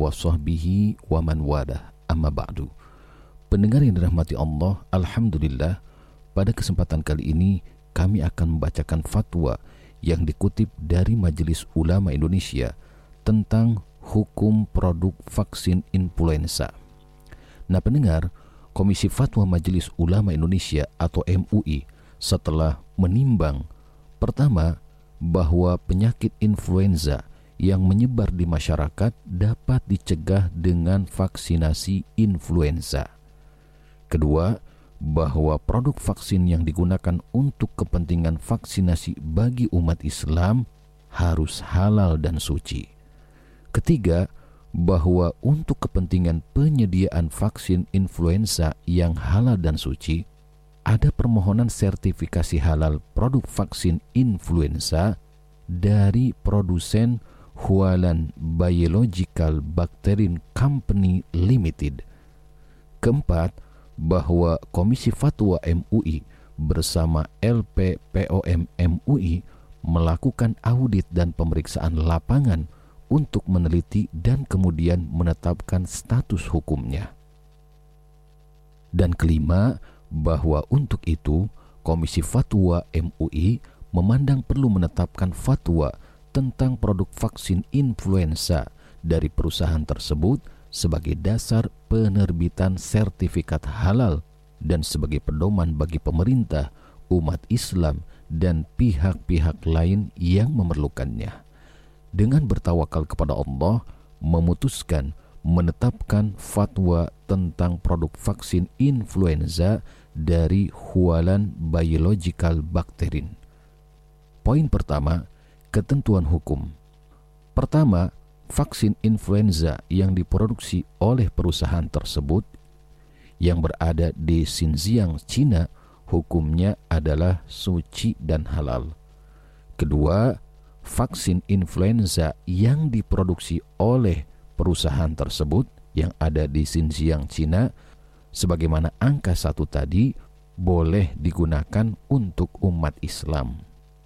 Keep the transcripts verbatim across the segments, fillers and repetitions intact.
wa sahbihi wa man walah, amma ba'du. Pendengar yang dirahmati Allah, alhamdulillah, pada kesempatan kali ini kami akan membacakan fatwa yang dikutip dari Majelis Ulama Indonesia tentang hukum produk vaksin influenza. Nah pendengar, Komisi Fatwa Majelis Ulama Indonesia atau M U I setelah menimbang pertama bahwa penyakit influenza yang menyebar di masyarakat dapat dicegah dengan vaksinasi influenza. Kedua, bahwa produk vaksin yang digunakan untuk kepentingan vaksinasi bagi umat Islam harus halal dan suci. Ketiga, bahwa untuk kepentingan penyediaan vaksin influenza yang halal dan suci, ada permohonan sertifikasi halal produk vaksin influenza dari produsen Hualan Biological Bacterin Company Limited. Keempat, bahwa Komisi Fatwa M U I bersama L P P O M M U I melakukan audit dan pemeriksaan lapangan untuk meneliti dan kemudian menetapkan status hukumnya. Dan kelima, bahwa untuk itu Komisi Fatwa M U I memandang perlu menetapkan fatwa tentang produk vaksin influenza dari perusahaan tersebut sebagai dasar penerbitan sertifikat halal dan sebagai pedoman bagi pemerintah, umat Islam, dan pihak-pihak lain yang memerlukannya. Dengan bertawakal kepada Allah, memutuskan menetapkan fatwa tentang produk vaksin influenza dari Hualan Biological Bacterin. Poin pertama, ketentuan hukum. Pertama, vaksin influenza yang diproduksi oleh perusahaan tersebut yang berada di Xinjiang, Cina, hukumnya adalah suci dan halal. Kedua, vaksin influenza yang diproduksi oleh perusahaan tersebut yang ada di Xinjiang, Cina, sebagaimana angka satu tadi, boleh digunakan untuk umat Islam.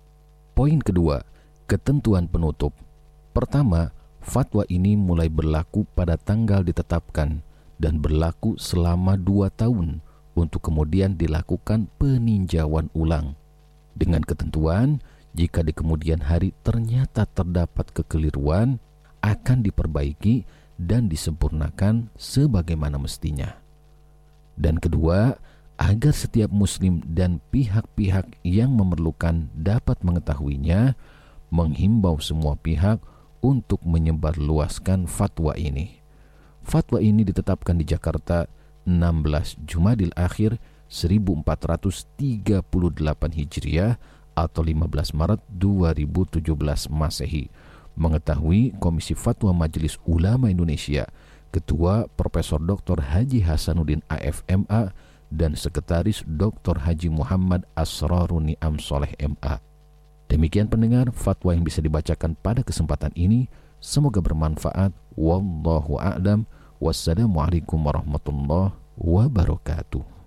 Poin kedua, ketentuan penutup. Pertama, fatwa ini mulai berlaku pada tanggal ditetapkan dan berlaku selama dua tahun untuk kemudian dilakukan peninjauan ulang. Dengan ketentuan, jika di kemudian hari ternyata terdapat kekeliruan, akan diperbaiki dan disempurnakan sebagaimana mestinya. Dan kedua, agar setiap muslim dan pihak-pihak yang memerlukan dapat mengetahuinya, menghimbau semua pihak untuk menyebarluaskan fatwa ini. Fatwa ini ditetapkan di Jakarta enam belas Jumadil Akhir seribu empat ratus tiga puluh delapan Hijriah atau lima belas Maret dua ribu tujuh belas Masehi. Mengetahui Komisi Fatwa Majelis Ulama Indonesia, Ketua Profesor Doktor Haji Hasanuddin A F M A dan Sekretaris Doktor Haji Muhammad Asrarun Ni'am Soleh M A. Demikian pendengar fatwa yang bisa dibacakan pada kesempatan ini. Semoga bermanfaat. Wallahu a'lam. Wassalamualaikum warahmatullahi wabarakatuh.